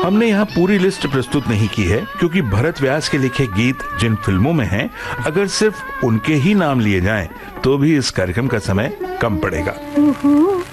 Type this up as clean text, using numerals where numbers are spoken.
हमने यहाँ पूरी लिस्ट प्रस्तुत नहीं की है क्योंकि भरत व्यास के लिखे गीत जिन फिल्मों में हैं, अगर सिर्फ उनके ही नाम लिए जाएं तो भी इस कार्यक्रम का समय कम पड़ेगा।